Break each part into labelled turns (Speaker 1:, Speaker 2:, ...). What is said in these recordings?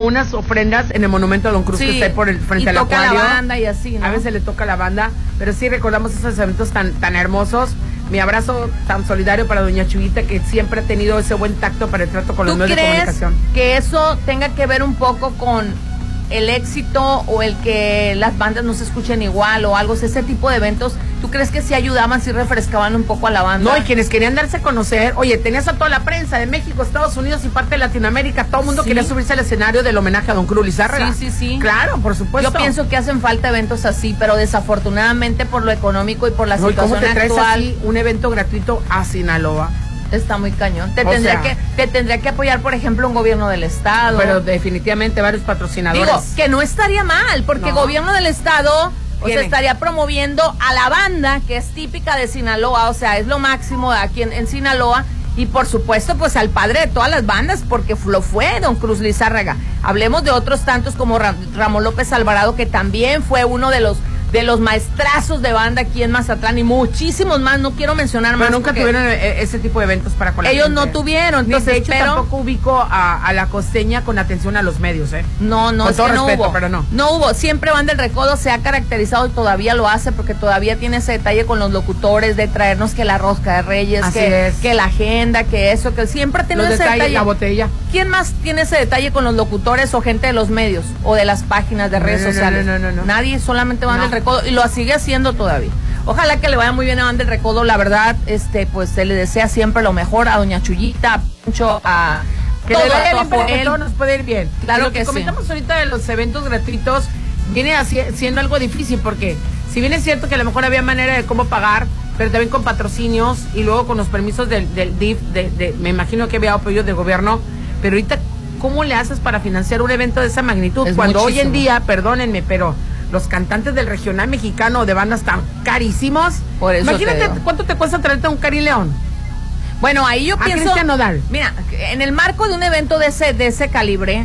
Speaker 1: unas ofrendas en el monumento a Don Cruz, que está ahí frente al acuario.
Speaker 2: Y toca la banda y así, ¿no?
Speaker 1: A veces le toca la banda, pero sí recordamos esos eventos tan hermosos. Mi abrazo tan solidario para doña Chuyita, que siempre ha tenido ese buen tacto para el trato con los medios de comunicación.
Speaker 2: ¿Tú crees que eso tenga que ver un poco con el éxito o el que las bandas no se escuchen igual o algo? Ese tipo de eventos, ¿tú crees que sí ayudaban, sí refrescaban un poco a la banda?
Speaker 1: No, y quienes querían darse a conocer, oye, tenías a toda la prensa de México, Estados Unidos y parte de Latinoamérica, todo el mundo quería subirse al escenario del homenaje a Don Cruz Lizárraga.
Speaker 2: Sí.
Speaker 1: Claro, por supuesto.
Speaker 2: Yo pienso que hacen falta eventos así, pero desafortunadamente por lo económico y por la situación
Speaker 1: ¿cómo te traes
Speaker 2: actual,
Speaker 1: así un evento gratuito a Sinaloa?
Speaker 2: está muy cañón. Te tendría que apoyar, por ejemplo, un gobierno del estado.
Speaker 1: Pero definitivamente varios patrocinadores.
Speaker 2: Digo, que no estaría mal, porque gobierno del estado, o sea, estaría promoviendo a la banda, que es típica de Sinaloa, o sea, es lo máximo aquí en Sinaloa, y por supuesto, pues al padre de todas las bandas, porque lo fue Don Cruz Lizárraga. Hablemos de otros tantos como Ramón López Alvarado, que también fue uno de los maestrazos de banda aquí en Mazatlán, y muchísimos más, no quiero mencionar más.
Speaker 1: Pero nunca tuvieron ese tipo de eventos para con la
Speaker 2: ellos
Speaker 1: gente.
Speaker 2: No tuvieron, entonces,
Speaker 1: de hecho, tampoco ubico a la costeña con atención a los medios,
Speaker 2: No,
Speaker 1: con todo respeto,
Speaker 2: hubo.
Speaker 1: pero no.
Speaker 2: No hubo, siempre Banda del Recodo se ha caracterizado y todavía lo hace, porque todavía tiene ese detalle con los locutores de traernos que la rosca de Reyes, que la agenda, que eso, que siempre tiene ese detalle.
Speaker 1: La botella.
Speaker 2: ¿Quién más tiene ese detalle con los locutores o gente de los medios o de las páginas de redes sociales?
Speaker 1: No. Nadie,
Speaker 2: solamente Banda del Recodo, y lo sigue haciendo todavía. Ojalá que le vaya muy bien a Banda del Recodo, la verdad, pues se le desea siempre lo mejor a doña Chuyita, a Poncho, a
Speaker 1: que
Speaker 2: todo,
Speaker 1: le vaya bien,
Speaker 2: por
Speaker 1: que
Speaker 2: él.
Speaker 1: todo nos puede ir bien.
Speaker 2: Claro
Speaker 1: lo que comentamos ahorita de los eventos gratuitos viene siendo algo difícil, porque si bien es cierto que a lo mejor había manera de cómo pagar, pero también con patrocinios y luego con los permisos del DIF, me imagino que había apoyo del gobierno, pero ahorita, ¿cómo le haces para financiar un evento de esa magnitud? Cuando hoy en día, perdónenme, pero los cantantes del regional mexicano de bandas tan carísimos. Por eso imagínate cuánto te cuesta traerte a un Cari León.
Speaker 2: Bueno, ahí yo pienso,
Speaker 1: Cristian Nodal.
Speaker 2: Mira, en el marco de un evento de ese calibre,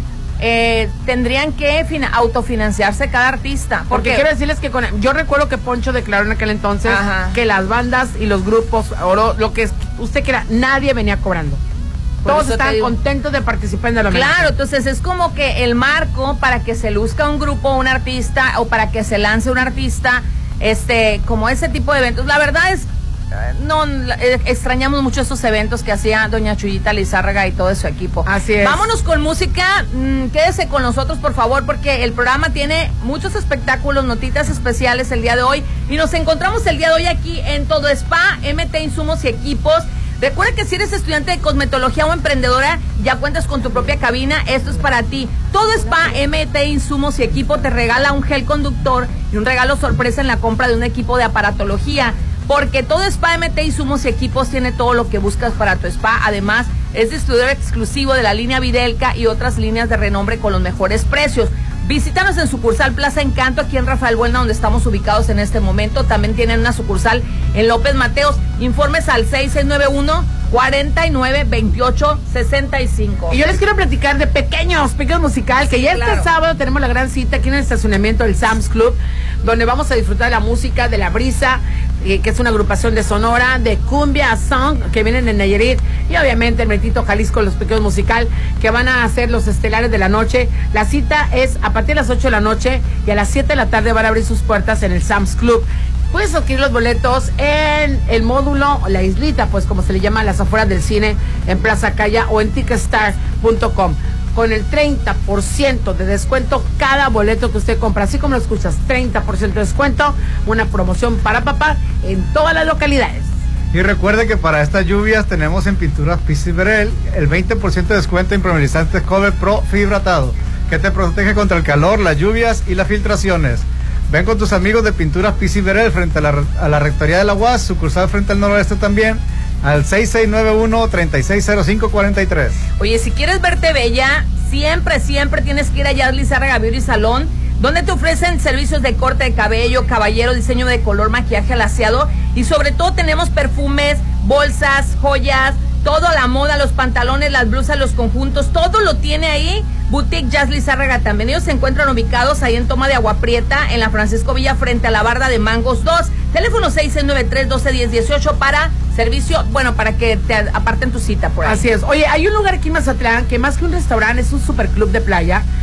Speaker 2: tendrían que autofinanciarse cada artista.
Speaker 1: Porque quiero decirles que yo recuerdo que Poncho declaró en aquel entonces que las bandas y los grupos, lo que usted quiera, nadie venía cobrando. Todos estaban contentos de participar en el homenaje.
Speaker 2: Claro, entonces es como que el marco para que se luzca un grupo, un artista, o para que se lance un artista, como ese tipo de eventos. La verdad es, extrañamos mucho esos eventos que hacía doña Chuyita Lizárraga y todo su equipo.
Speaker 1: Así es.
Speaker 2: Vámonos con música, quédese con nosotros, por favor, porque el programa tiene muchos espectáculos, notitas especiales el día de hoy, y nos encontramos el día de hoy aquí en Todo Spa, MT Insumos y Equipos. Recuerda que si eres estudiante de cosmetología o emprendedora, ya cuentas con tu propia cabina, esto es para ti. Todo Spa, MT Insumos y Equipo te regala un gel conductor y un regalo sorpresa en la compra de un equipo de aparatología, porque Todo Spa, MT Insumos y Equipos tiene todo lo que buscas para tu spa. Además, es distribuidor exclusivo de la línea Videlca y otras líneas de renombre con los mejores precios. Visítanos en sucursal Plaza Encanto, aquí en Rafael Buelna, donde estamos ubicados en este momento. También tienen una sucursal en López Mateos. Informes al 6691-492865.
Speaker 1: Y yo les quiero platicar de Pequeños Musical, que ya este sábado tenemos la gran cita aquí en el estacionamiento del Sam's Club, donde vamos a disfrutar de la música de La Brisa, que es una agrupación de Sonora, de Cumbia Song, que vienen de Nayarit, y obviamente el Metito Jalisco, los Pequeños Musical, que van a hacer los estelares de la noche. La cita es a partir de las 8 de la noche, y a las 7 de la tarde van a abrir sus puertas en el Sam's Club. Puedes adquirir los boletos en el módulo, la islita, pues como se le llama, a las afueras del cine, en Plaza Calla o en ticketstar.com. Con el 30% de descuento cada boleto que usted compra, así como lo escuchas, 30% de descuento, una promoción para papá en todas las localidades.
Speaker 3: Y recuerde que para estas lluvias tenemos en Pinturas Pisiberel el 20% de descuento en impermeabilizantes Cover Pro fibratado, que te protege contra el calor, las lluvias y las filtraciones. Ven con tus amigos de Pinturas Pisiberel frente a la Rectoría de la UAS, sucursal frente al noroeste también, al 6691-360543.
Speaker 2: Oye, si quieres verte bella, siempre tienes que ir a Jazz Lizárraga Beauty Salón, donde te ofrecen servicios de corte de cabello, caballero, diseño de color, maquillaje laseado, y sobre todo tenemos perfumes, bolsas, joyas, todo a la moda, los pantalones, las blusas, los conjuntos, todo lo tiene ahí. Boutique Jazz Lizárraga también. Ellos se encuentran ubicados ahí en Toma de Agua Prieta, en la Francisco Villa, frente a la Barda de Mangos 2. Teléfono 6693-121018 para servicio, para que te aparten tu cita por ahí.
Speaker 1: Así es. Oye, hay un lugar aquí en Mazatlán que más que un restaurante es un superclub de playa,